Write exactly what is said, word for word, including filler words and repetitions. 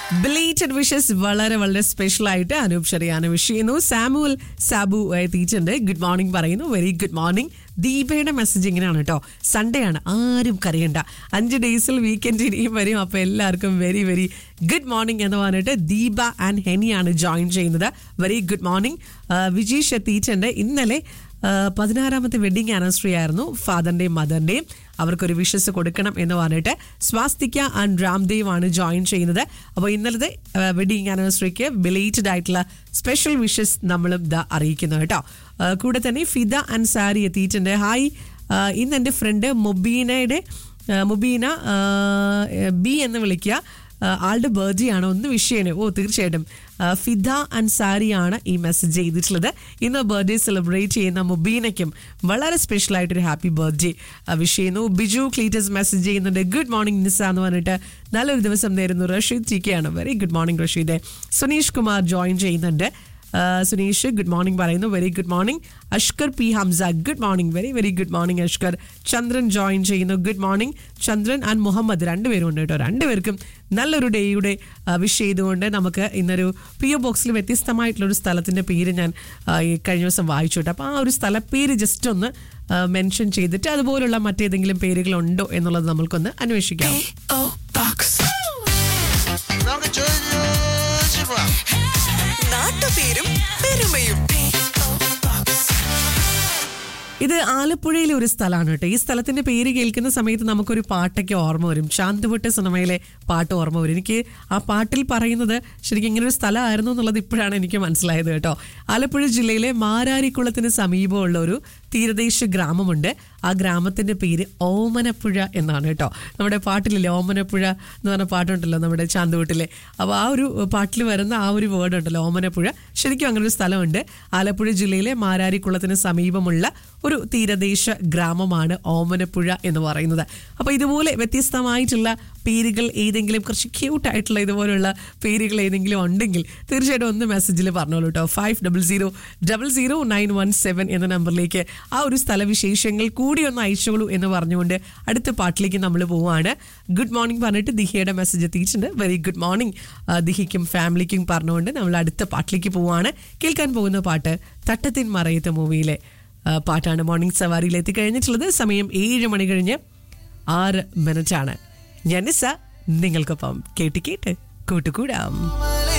Belated wishes വളരെ വളരെ special ആയിട്ട് അനൂപ് ഷെറിയാന് വിഷ് ചെയ്യുന്നു. സാമുവൽ സാബു എത്തിയിട്ടുണ്ട്. ഗുഡ് മോർണിംഗ് പറയുന്നു. Very good morning. ദീപയുടെ മെസ്സേജ് ഇങ്ങനെയാണ് കേട്ടോ. സൺഡേ ആണ്, ആരും കരയണ്ട, അഞ്ച് ഡേയ്സിൽ വീക്കെൻഡ് ഇനിയും വരും. അപ്പോൾ എല്ലാവർക്കും വെരി വെരി ഗുഡ് മോർണിംഗ് എന്ന് പറഞ്ഞിട്ട് ദീപ ആൻഡ് ഹെനിയാണ് ജോയിൻ ചെയ്യുന്നത്. Very good morning. വിജീഷ് എത്തിയിട്ടുണ്ട്. ഇന്നലെ പതിനാറാമത്തെ വെഡിങ് ആനിവേഴ്സറി ആയിരുന്നു ഫാദറിന്റെയും മദറിന്റെയും. അവർക്കൊരു വിഷസ് കൊടുക്കണം എന്ന് പറഞ്ഞിട്ട് സ്വാസ്തിക ആൻഡ് രാംദേവ് ആണ് ജോയിൻ ചെയ്യുന്നത്. അപ്പോൾ ഇന്നലത്തെ വെഡിങ് ആനിവേഴ്സറിക്ക് ബിലേറ്റഡ് ആയിട്ടുള്ള സ്പെഷ്യൽ വിഷസ് നമ്മളും ഇതാ അറിയിക്കുന്നു കേട്ടോ. കൂടെ തന്നെ ഫിദ ആൻഡ് സാരി എത്തിയിട്ടുണ്ട്. ഹായ്, ഇന്ന് എൻ്റെ ഫ്രണ്ട് മുബീനയുടെ മുബീന ബി എന്ന് വിളിക്കുക, ആളുടെ ബർത്ത്ഡേ ആണ്, ഒന്ന് വിഷ് ചെയ്യണേ. ഓ തീർച്ചയായിട്ടും ഫിദ അൻസാരിയാണ് ഈ മെസ്സേജ് ചെയ്തിട്ടുള്ളത്. ഇന്ന് ബർത്ത്ഡേ സെലിബ്രേറ്റ് ചെയ്യുന്ന മുബീനയ്ക്കും വളരെ സ്പെഷ്യൽ ആയിട്ടൊരു ഹാപ്പി ബർത്ത്ഡേ വിഷ് ചെയ്യുന്നു. ബിജു ക്ലീറ്റസ് മെസ്സേജ് ചെയ്യുന്നുണ്ട്. ഗുഡ് മോർണിംഗ് നിസ എന്ന് പറഞ്ഞിട്ട് നല്ലൊരു ദിവസം നേരുന്നു. റഷീദ് ടി കെ ആണ്. Very good morning Rasheed. Suneesh Kumar join ചെയ്യുന്നുണ്ട്. സുനീഷ് ഗുഡ് മോർണിംഗ് പറയുന്നു. Very good morning. Ashkar P Hamza good morning. Very very good morning Ashkar. ചന്ദ്രൻ ജോയിൻ ചെയ്യുന്നു. Good morning Chandran and Muhammad രണ്ടുപേരും ഉണ്ട് കേട്ടോ. രണ്ടുപേർക്കും നല്ലൊരു ഡേയുടെ വിഷ് ചെയ്തുകൊണ്ട് നമുക്ക് ഇന്നൊരു പി ഒ ബോക്സിൽ വ്യത്യസ്തമായിട്ടുള്ളൊരു സ്ഥലത്തിൻ്റെ പേര് ഞാൻ കഴിഞ്ഞ ദിവസം വായിച്ചു കേട്ടോ. അപ്പോൾ ആ ഒരു സ്ഥലപ്പേര് ജസ്റ്റ് ഒന്ന് മെൻഷൻ ചെയ്തിട്ട് അതുപോലുള്ള മറ്റേതെങ്കിലും പേരുകളുണ്ടോ എന്നുള്ളത് നമ്മൾക്കൊന്ന് അന്വേഷിക്കാം. നാട്ടുപേരും പെരുമയും. ഇത് ആലപ്പുഴയിലെ ഒരു സ്ഥലമാണ് കേട്ടോ. ഈ സ്ഥലത്തിന്റെ പേര് കേൾക്കുന്ന സമയത്ത് നമുക്കൊരു പാട്ടൊക്കെ ഓർമ്മ വരും. ശാന്തിപൊട്ട് സിനിമയിലെ പാട്ട് ഓർമ്മ വരും. എനിക്ക് ആ പാട്ടിൽ പറയുന്നത് ശരിക്കും ഇങ്ങനെ ഒരു സ്ഥലമായിരുന്നു എന്നുള്ളത് ഇപ്പോഴാണ് എനിക്ക് മനസ്സിലായത് കേട്ടോ. ആലപ്പുഴ ജില്ലയിലെ മാരാരിക്കുളത്തിന് സമീപമുള്ള ഒരു തീരദേശ ഗ്രാമമുണ്ട്. ആ ഗ്രാമത്തിന്റെ പേര് ഓമനപ്പുഴ എന്നാണ് കേട്ടോ. നമ്മുടെ പാട്ടിലില്ലേ ഓമനപ്പുഴ എന്ന് പറഞ്ഞ പാട്ടുണ്ടല്ലോ നമ്മുടെ ചാന്തുവട്ടിലെ. അപ്പോൾ ആ ഒരു പാട്ടിൽ വരുന്ന ആ ഒരു വേർഡ് ഉണ്ടല്ലോ ഓമനപ്പുഴ, ശരിക്കും അങ്ങനെ ഒരു സ്ഥലമുണ്ട്. ആലപ്പുഴ ജില്ലയിലെ മാരാരിക്കുളത്തിന് സമീപമുള്ള ഒരു തീരദേശ ഗ്രാമമാണ് ഓമനപ്പുഴ എന്ന് പറയുന്നത്. അപ്പോൾ ഇതുപോലെ വ്യത്യസ്തമായിട്ടുള്ള പേരുകൾ ഏതെങ്കിലും കുറച്ച് ക്യൂട്ടായിട്ടുള്ള ഇതുപോലുള്ള പേരുകൾ ഏതെങ്കിലും ഉണ്ടെങ്കിൽ തീർച്ചയായിട്ടും ഒന്ന് മെസ്സേജിൽ പറഞ്ഞോളൂ കേട്ടോ. Five double zero double zero nine one seven എന്ന നമ്പറിലേക്ക് ആ ഒരു സ്ഥലവിശേഷങ്ങൾ കൂടി ഒന്ന് അയച്ചോളൂ എന്ന് പറഞ്ഞുകൊണ്ട് അടുത്ത പാട്ടിലേക്ക് നമ്മൾ പോവുകയാണ്. ഗുഡ് മോർണിംഗ് പറഞ്ഞിട്ട് ദിഹയുടെ മെസ്സേജ് എത്തിയിട്ടുണ്ട്. വെരി ഗുഡ് മോർണിംഗ് ദിഹിക്കും ഫാമിലിക്കും പറഞ്ഞുകൊണ്ട് നമ്മൾ അടുത്ത പാട്ടിലേക്ക് പോവുകയാണ്. കേൾക്കാൻ പോകുന്ന പാട്ട് തട്ടത്തിൻ മറയത്ത് മൂവിയിലെ പാട്ടാണ്. മോർണിംഗ് സവാരിയിൽ എത്തിക്കഴിഞ്ഞിട്ടുള്ളത്. സമയം ഏഴ് മണി കഴിഞ്ഞ് ആറ് മിനിറ്റാണ്. ഞാൻ നിസ, നിങ്ങൾക്കൊപ്പം കേട്ട് കേട്ട് കൂട്ടുകൂടാം.